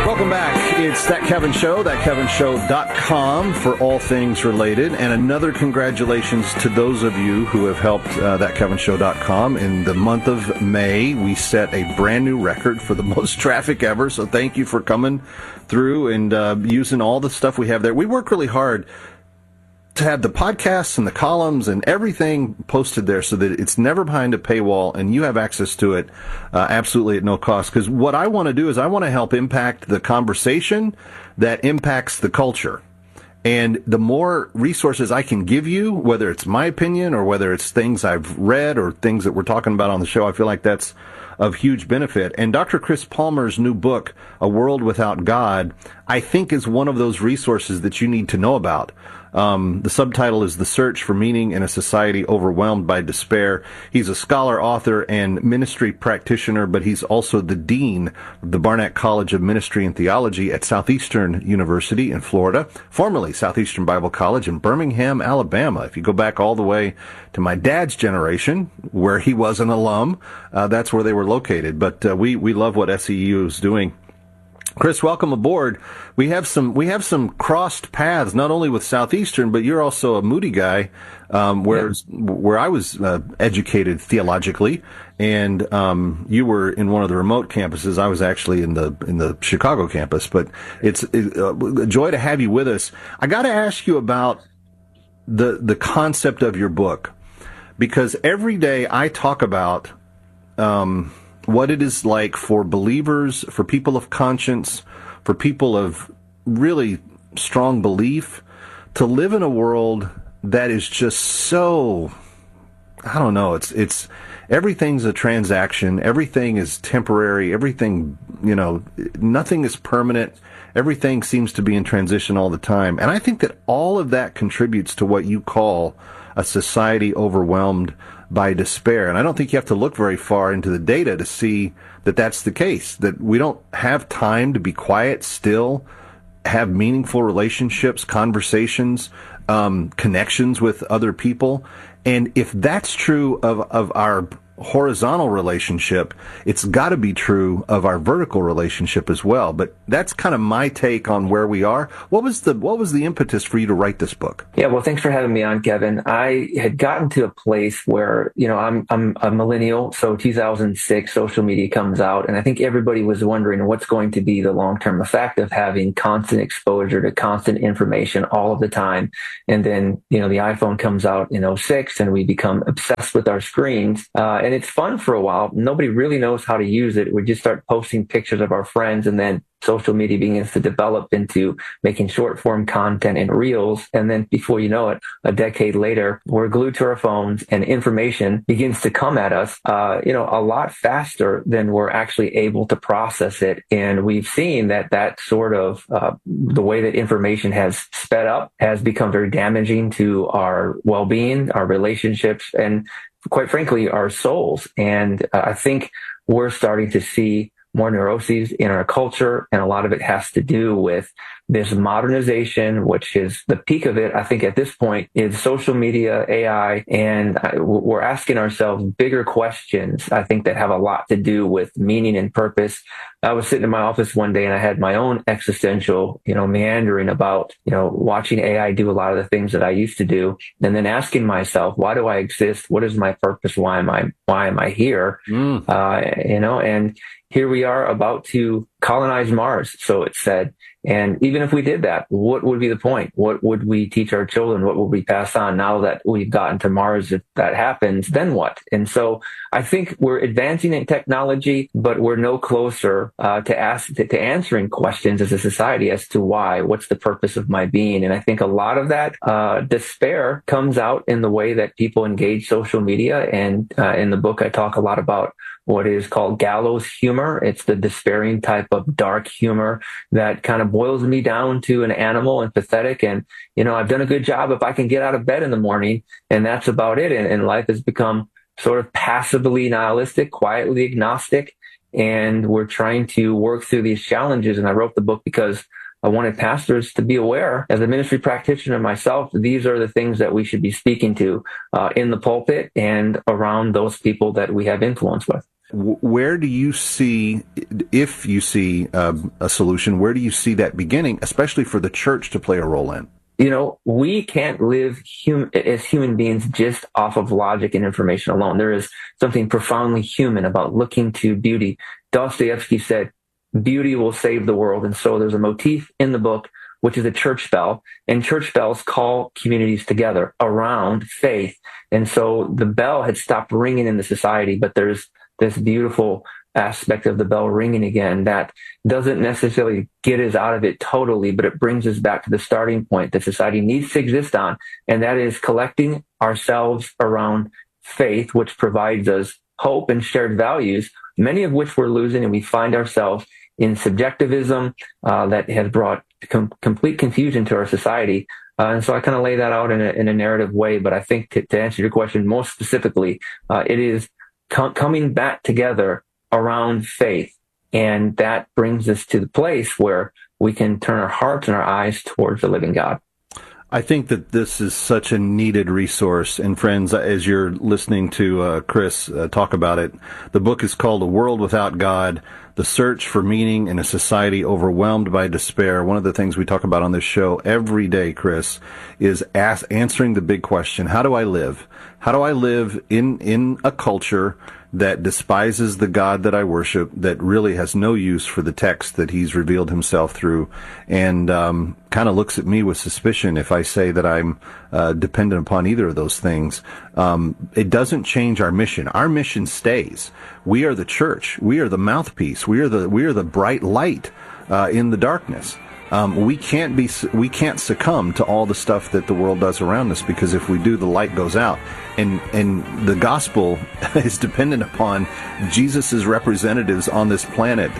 Welcome back. It's That Kevin Show, thatkevinshow.com for all things related. And another congratulations to those of you who have helped thatkevinshow.com. In the month of May, we set a brand new record for the most traffic ever. So thank you for coming through and using all the stuff we have there. We work really hard to have the podcasts and the columns and everything posted there so that it's never behind a paywall and you have access to it absolutely at no cost. Because what I want to do is I want to help impact the conversation that impacts the culture. And the more resources I can give you, whether it's my opinion or whether it's things I've read or things that we're talking about on the show, I feel like that's of huge benefit. And Dr. Chris Palmer's new book, A World Without God, I think is one of those resources that you need to know about. The subtitle is The Search for Meaning in a Society Overwhelmed by Despair. He's a scholar, author, and ministry practitioner, but he's also the dean of the Barnett College of Ministry and Theology at Southeastern University in Florida, formerly Southeastern Bible College in Birmingham, Alabama. If you go back all the way to my dad's generation, where he was an alum, that's where they were located. But we love what SEU is doing. Chris, welcome aboard. We have some crossed paths, not only with Southeastern, but you're also a Moody guy, where I was educated theologically, and you were in one of the remote campuses. I was actually in the Chicago campus. But it's a joy to have you with us. I got to ask you about the concept of your book, because every day I talk about what it is like for believers, for people of conscience, for people of really strong belief, to live in a world that is just so, I don't know, it's everything's a transaction, everything is temporary, everything, nothing is permanent, everything seems to be in transition all the time. And I think that all of that contributes to what you call a society overwhelmed by despair. And I don't think you have to look very far into the data to see that that's the case, that we don't have time to be quiet, still, have meaningful relationships, conversations, connections with other people. And if that's true of our horizontal relationship, it's got to be true of our vertical relationship as well. But that's kind of my take on where we are. What was the impetus for you to write this book? Yeah, well, thanks for having me on, Kevin. I had gotten to a place where, I'm a millennial, so 2006 social media comes out, and I think everybody was wondering what's going to be the long-term effect of having constant exposure to constant information all of the time. And then, the iPhone comes out in 06 and we become obsessed with our screens. And it's fun for a while. Nobody really knows how to use it. We just start posting pictures of our friends, and then social media begins to develop into making short form content and reels. And then before you know it, a decade later, we're glued to our phones and information begins to come at us, a lot faster than we're actually able to process it. And we've seen that sort of, the way that information has sped up has become very damaging to our well-being, our relationships, and quite frankly, our souls. And I think we're starting to see more neuroses in our culture, and a lot of it has to do with this modernization, which is the peak of it, I think, at this point, is social media, AI, and we're asking ourselves bigger questions, I think, that have a lot to do with meaning and purpose. I was sitting in my office one day and I had my own existential, meandering about, watching AI do a lot of the things that I used to do, and then asking myself, why do I exist? What is my purpose? Why am I here? And here we are about to colonize Mars, so it's said. And even if we did that, what would be the point? What would we teach our children? What would we pass on now that we've gotten to Mars? If that happens, then what? And so I think we're advancing in technology, but we're no closer to answering questions as a society as to why. What's the purpose of my being? And I think a lot of that despair comes out in the way that people engage social media. And in the book, I talk a lot about what is called gallows humor. It's the despairing type of dark humor that kind of boils me down to an animal and pathetic. And, I've done a good job if I can get out of bed in the morning, and that's about it. And life has become sort of passively nihilistic, quietly agnostic. And we're trying to work through these challenges. And I wrote the book because I wanted pastors to be aware, as a ministry practitioner myself, these are the things that we should be speaking to in the pulpit and around those people that we have influence with. Where do you see, if you see a solution, where do you see that beginning, especially for the church to play a role in? We can't live as human beings just off of logic and information alone. There is something profoundly human about looking to beauty. Dostoevsky said, beauty will save the world. And so there's a motif in the book, which is a church bell, and church bells call communities together around faith. And so the bell had stopped ringing in the society, but there's this beautiful aspect of the bell ringing again that doesn't necessarily get us out of it totally, but it brings us back to the starting point that society needs to exist on, and that is collecting ourselves around faith, which provides us hope and shared values, many of which we're losing, and we find ourselves in subjectivism that has brought complete confusion to our society. And so I kind of lay that out in a narrative way, but I think to answer your question most specifically, it is coming back together around faith. And that brings us to the place where we can turn our hearts and our eyes towards the living God. I think that this is such a needed resource. And friends, as you're listening to Chris talk about it, the book is called A World Without God, The Search for Meaning in a Society Overwhelmed by Despair. One of the things we talk about on this show every day, Chris, is answering the big question, how do I live? How do I live in a culture that despises the God that I worship, that really has no use for the text that he's revealed himself through, and kind of looks at me with suspicion if I say that I'm dependent upon either of those things. It doesn't change our mission. Our mission stays. We are the church. We are the mouthpiece. We are the bright light in the darkness. We can't succumb to all the stuff that the world does around us, because if we do, the light goes out. And the gospel is dependent upon Jesus' representatives on this planet,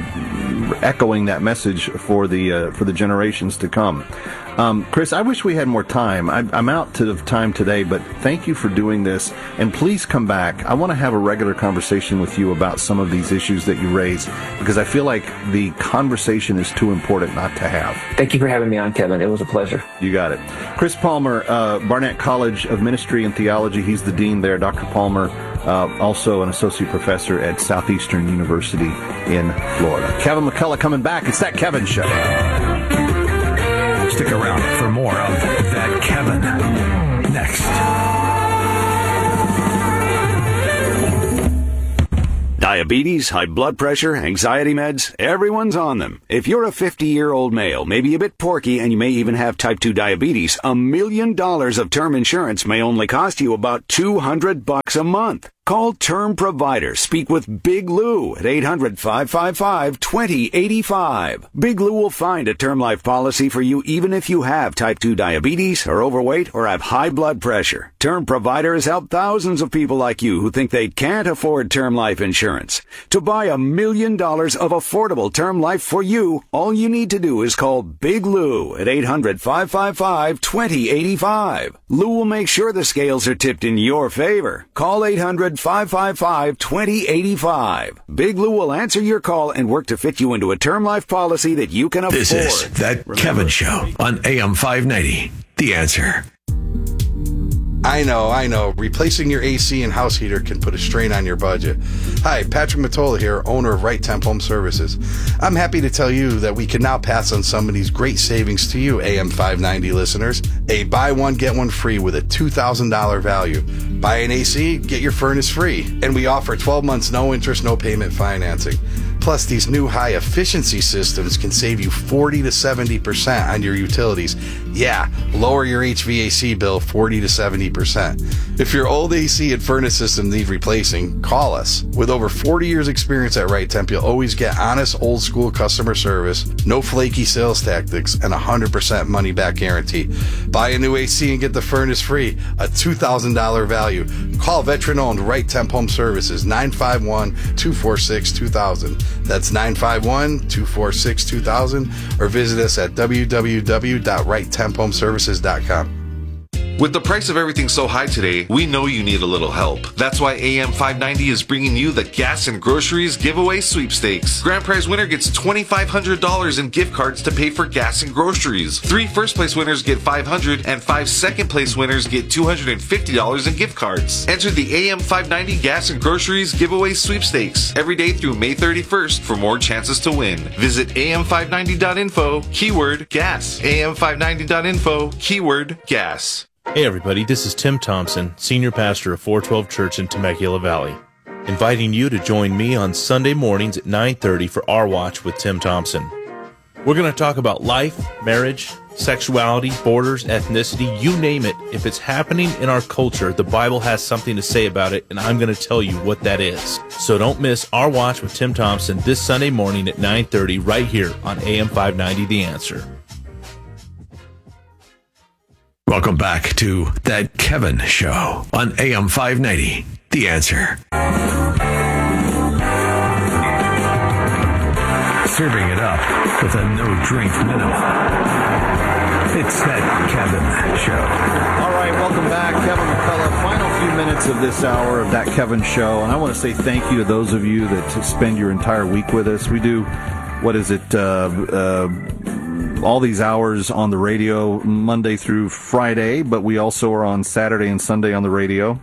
echoing that message for the generations to come. Chris, I wish we had more time. I'm out of time today, but thank you for doing this. And please come back. I want to have a regular conversation with you about some of these issues that you raise, because I feel like the conversation is too important not to have. Thank you for having me on, Kevin. It was a pleasure. You got it. Chris Palmer, Barnett College of Ministry and Theology. He's the dean there. Dr. Palmer, also an associate professor at Southeastern University in Florida. Kevin McCullough coming back. It's That Kevin Show. Stick around for more of That Kevin next. Diabetes, high blood pressure, anxiety meds, everyone's on them. If you're a 50-year-old male, maybe a bit porky, and you may even have type 2 diabetes, $1 million of term insurance may only cost you about $200 a month. Call Term Provider. Speak with Big Lou at 800-555-2085. Big Lou will find a term life policy for you even if you have type 2 diabetes, are overweight, or have high blood pressure. Term Provider has helped thousands of people like you who think they can't afford term life insurance. To buy $1 million of affordable term life for you, all you need to do is call Big Lou at 800-555-2085. Lou will make sure the scales are tipped in your favor. Call 800-555-2085. Big Lou will answer your call and work to fit you into a term life policy that you can afford. This is That Kevin Show on AM 590. The Answer. I know. Replacing your AC and house heater can put a strain on your budget. Hi, Patrick Matola here, owner of Right Temp Home Services. I'm happy to tell you that we can now pass on some of these great savings to you, AM 590 listeners. A buy one, get one free with a $2,000 value. Buy an AC, get your furnace free. And we offer 12 months, no interest, no payment financing. Plus, these new high-efficiency systems can save you 40 to 70% on your utilities. Yeah, lower your HVAC bill 40 to 70%. If your old AC and furnace system need replacing, call us. With over 40 years experience at Right Temp, you'll always get honest, old-school customer service, no flaky sales tactics, and 100% money-back guarantee. Buy a new AC and get the furnace free, a $2,000 value. Call veteran-owned Right Temp Home Services, 951-246-2000. That's 951-246-2000, or visit us at www.righttemphomeservices.com. With the price of everything so high today, we know you need a little help. That's why AM 590 is bringing you the Gas and Groceries Giveaway Sweepstakes. Grand prize winner gets $2,500 in gift cards to pay for gas and groceries. 3 first-place winners get $500, and 5 second-place winners get $250 in gift cards. Enter the AM 590 Gas and Groceries Giveaway Sweepstakes every day through May 31st for more chances to win. Visit am590.info, keyword gas. am590.info, keyword gas. Hey everybody, this is Tim Thompson, Senior Pastor of 412 Church in Temecula Valley, inviting you to join me on Sunday mornings at 9:30 for Our Watch with Tim Thompson. We're going to talk about life, marriage, sexuality, borders, ethnicity, you name it. If it's happening in our culture, the Bible has something to say about it, and I'm going to tell you what that is. So don't miss Our Watch with Tim Thompson this Sunday morning at 9:30 right here on AM 590 The Answer. Welcome back to That Kevin Show on AM 590. The Answer. Serving it up with a no-drink minimum. It's That Kevin Show. All right, welcome back. Kevin McCullough. Final few minutes of this hour of That Kevin Show. And I want to say thank you to those of you that spend your entire week with us. We do, all these hours on the radio Monday through Friday, but we also are on Saturday and Sunday on the radio.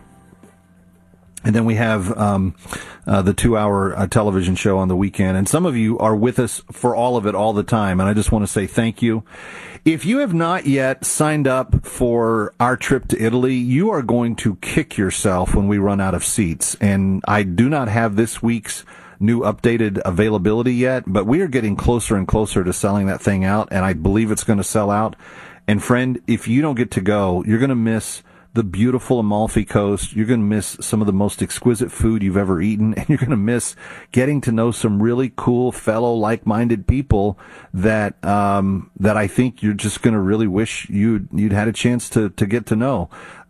And then we have the 2-hour television show on the weekend. And some of you are with us for all of it all the time. And I just want to say thank you. If you have not yet signed up for our trip to Italy, you are going to kick yourself when we run out of seats. And I do not have this week's new updated availability yet, but we are getting closer and closer to selling that thing out, and I believe it's going to sell out. And friend, if you don't get to go, you're going to miss the beautiful Amalfi Coast. You're going to miss some of the most exquisite food you've ever eaten, and you're going to miss getting to know some really cool fellow like-minded people that I think you're just going to really wish you'd had a chance to get to know.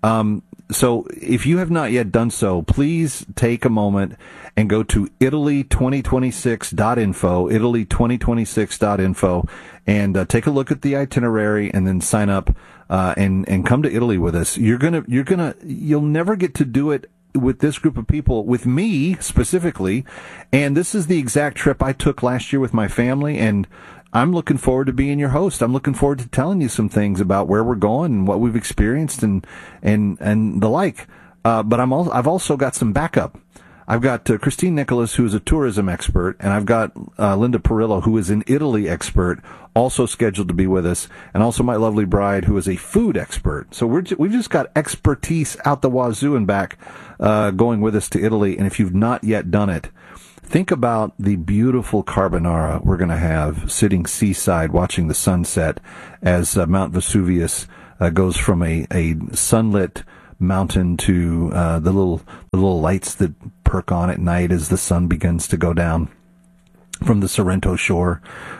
So if you have not yet done so, please take a moment and go to Italy2026.info, Italy2026.info, and take a look at the itinerary and then sign up and come to Italy with us. You'll never get to do it with this group of people, with me specifically, and this is the exact trip I took last year with my family, and I'm looking forward to being your host. I'm looking forward to telling you some things about where we're going and what we've experienced and the like. But I've also got some backup. I've got Christine Nicholas, who is a tourism expert, and I've got Linda Perillo, who is an Italy expert, also scheduled to be with us, and also my lovely bride, who is a food expert. So we've just got expertise out the wazoo and back going with us to Italy. And if you've not yet done it, think about the beautiful carbonara we're going to have sitting seaside watching the sunset as Mount Vesuvius goes from a sunlit mountain to the little lights that perk on at night as the sun begins to go down from the Sorrento shore.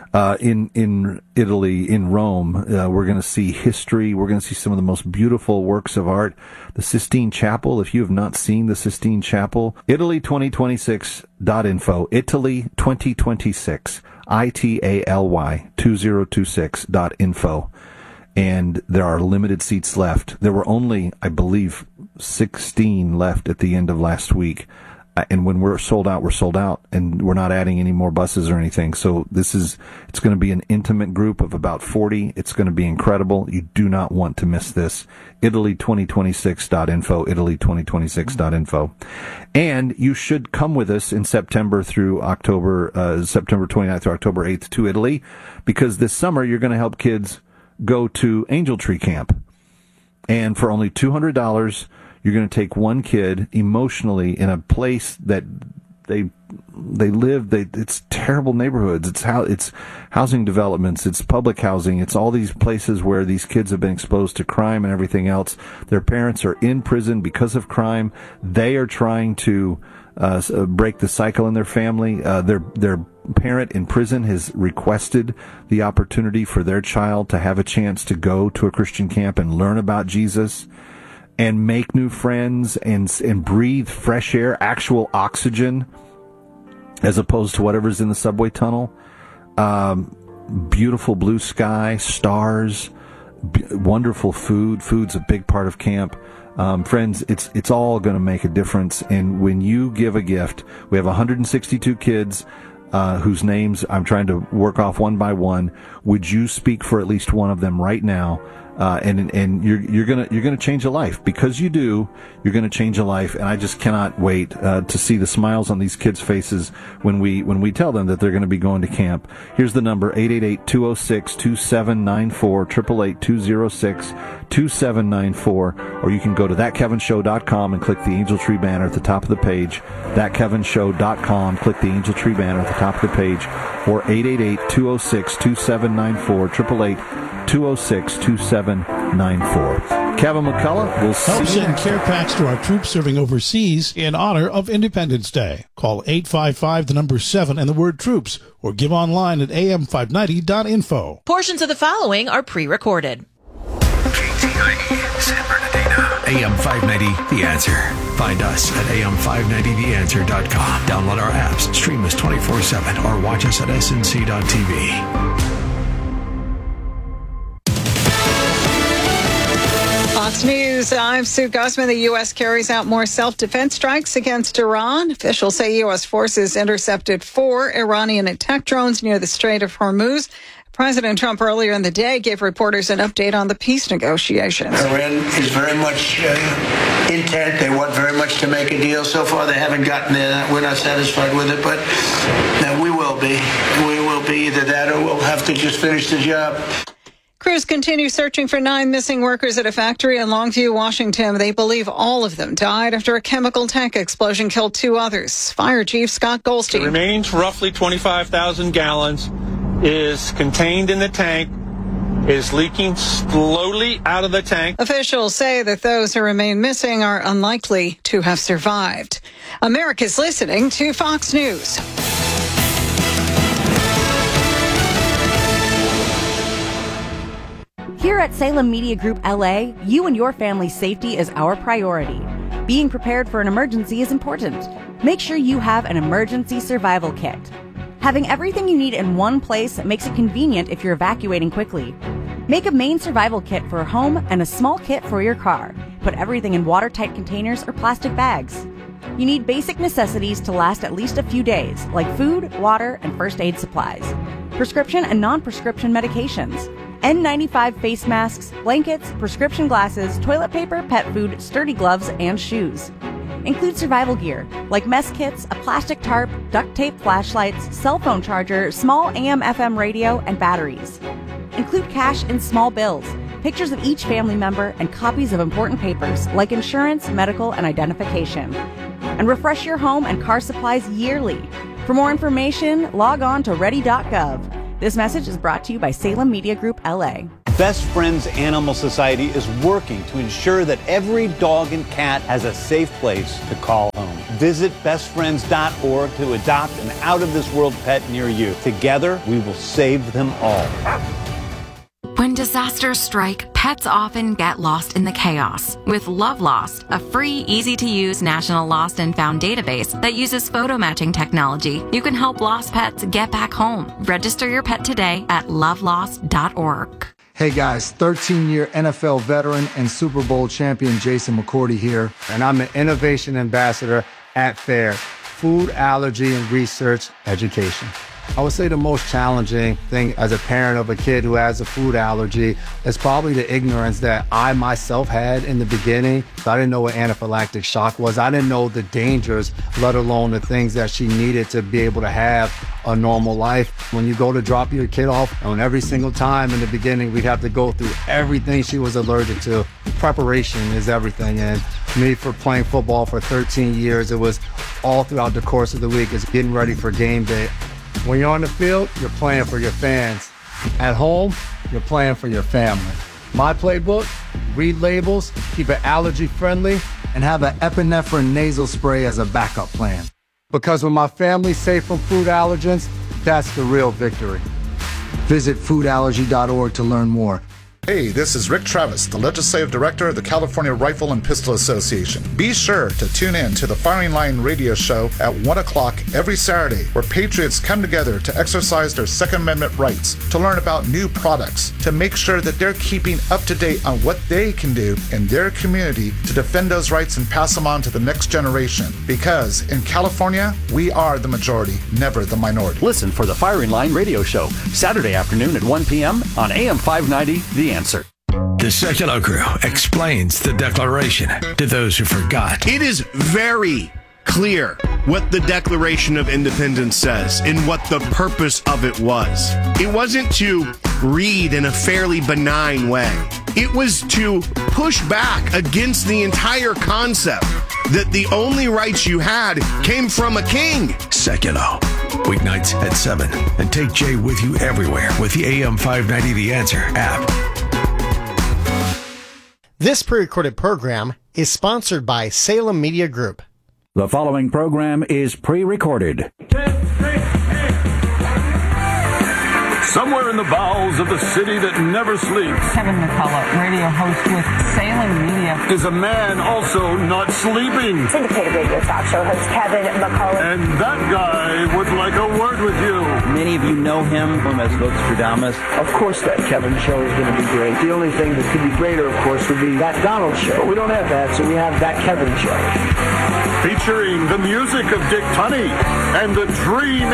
In Italy, in Rome, we're going to see history. We're going to see some of the most beautiful works of art. The Sistine Chapel, if you have not seen the Sistine Chapel, Italy2026.info, Italy2026, ITALY 2026.info. And there are limited seats left. There were only, I believe, 16 left at the end of last week. And when we're sold out, and we're not adding any more buses or anything. So it's going to be an intimate group of about 40. It's going to be incredible. You do not want to miss this. Italy2026.info, Italy2026.info. And you should come with us in September through October, September 29th through October 8th to Italy, because this summer you're going to help kids go to Angel Tree Camp. And for only $200, you're going to take one kid emotionally in a place that they live. It's terrible neighborhoods. It's housing developments. It's public housing. It's all these places where these kids have been exposed to crime and everything else. Their parents are in prison because of crime. They are trying to break the cycle in their family. Their parent in prison has requested the opportunity for their child to have a chance to go to a Christian camp and learn about Jesus and make new friends and breathe fresh air, actual oxygen, as opposed to whatever's in the subway tunnel. Beautiful blue sky, stars, wonderful food. Food's a big part of camp. Friends, it's all going to make a difference. And when you give a gift, we have 162 kids whose names I'm trying to work off one by one. Would you speak for at least one of them right now? And you're gonna change a life. Because you do, you're gonna change a life. And I just cannot wait to see the smiles on these kids' faces when we tell them that they're going to be going to camp. Here's the number: 888-206-2794, 888-206-2794, or you can go to thatkevinshow.com and click the Angel Tree banner at the top of the page. Thatkevinshow.com, click the Angel Tree banner at the top of the page, or 888-206-2794, 888-206-2794. Kevin McCullough, we'll see Help you send next care time. packs to our troops serving overseas in honor of Independence Day. Call 855-7 and the word troops, or give online at am590.info. Portions of the following are pre-recorded. KTIE, San Bernardino. AM 590, The Answer. Find us at am590theanswer.com. Download our apps, stream us 24/7, or watch us at snc.tv. Fox News, I'm Sue Guzman. The U.S. carries out more self-defense strikes against Iran. Officials say U.S. forces intercepted 4 Iranian attack drones near the Strait of Hormuz. President Trump earlier in the day gave reporters an update on the peace negotiations. Iran is very much intent. They want very much to make a deal. So far, they haven't gotten there. We're not satisfied with it, but we will be. We will be either that or we'll have to just finish the job. Crews continue searching for 9 missing workers at a factory in Longview, Washington. They believe all of them died after a chemical tank explosion killed 2 others. Fire Chief Scott Goldstein. The remaining roughly 25,000 gallons is contained in the tank, is leaking slowly out of the tank. Officials say that those who remain missing are unlikely to have survived. America's listening to Fox News. Here at Salem Media Group LA, you and your family's safety is our priority. Being prepared for an emergency is important. Make sure you have an emergency survival kit. Having everything you need in one place makes it convenient if you're evacuating quickly. Make a main survival kit for a home and a small kit for your car. Put everything in watertight containers or plastic bags. You need basic necessities to last at least a few days, like food, water, and first aid supplies. Prescription and non-prescription medications. N95 face masks, blankets, prescription glasses, toilet paper, pet food, sturdy gloves, and shoes. Include survival gear, like mess kits, a plastic tarp, duct tape flashlights, cell phone charger, small AM/FM radio, and batteries. Include cash and small bills, pictures of each family member, and copies of important papers, like insurance, medical, and identification. And refresh your home and car supplies yearly. For more information, log on to ready.gov. This message is brought to you by Salem Media Group LA. Best Friends Animal Society is working to ensure that every dog and cat has a safe place to call home. Visit bestfriends.org to adopt an out-of-this-world pet near you. Together, we will save them all. When disasters strike, pets often get lost in the chaos. With Love Lost, a free, easy-to-use national lost and found database that uses photo matching technology, you can help lost pets get back home. Register your pet today at lovelost.org. Hey guys, 13-year NFL veteran and Super Bowl champion Jason McCourty here, and I'm an innovation ambassador at FAIR, Food Allergy and Research Education. I would say the most challenging thing as a parent of a kid who has a food allergy is probably the ignorance that I myself had in the beginning. So I didn't know what anaphylactic shock was. I didn't know the dangers, let alone the things that she needed to be able to have a normal life. When you go to drop your kid off, and every single time in the beginning, we'd have to go through everything she was allergic to. Preparation is everything. And me, for playing football for 13 years, it was all throughout the course of the week. It's getting ready for game day. When you're on the field, you're playing for your fans. At home, you're playing for your family. My playbook: read labels, keep it allergy friendly, and have an epinephrine nasal spray as a backup plan. Because when my family's safe from food allergens, that's the real victory. Visit foodallergy.org to learn more. Hey, this is Rick Travis, the Legislative Director of the California Rifle and Pistol Association. Be sure to tune in to the Firing Line radio show at 1 o'clock every Saturday, where patriots come together to exercise their Second Amendment rights, to learn about new products, to make sure that they're keeping up to date on what they can do in their community to defend those rights and pass them on to the next generation. Because in California, we are the majority, never the minority. Listen for the Firing Line radio show, Saturday afternoon at 1 p.m. on AM 590, The Answer. The Secular Crew explains the Declaration to those who forgot. It is very clear what the Declaration of Independence says and what the purpose of it was. It wasn't to read in a fairly benign way. It was to push back against the entire concept that the only rights you had came from a king. Secular. Weeknights at 7. And take Jay with you everywhere with the AM 590 The Answer app. This pre-recorded program is sponsored by Salem Media Group. The following program is pre-recorded. Somewhere in the bowels of the city that never sleeps, Kevin McCullough, radio host with Salem Media, is a man also not sleeping. Syndicated radio talk show host Kevin McCullough. And that guy would like a word with you. Many of you know him from as Nostradamus. Of course that Kevin show is going to be great. The only thing that could be greater, of course, would be that Donald show. But we don't have that, so we have that Kevin show. Featuring the music of Dick Tunney and the dream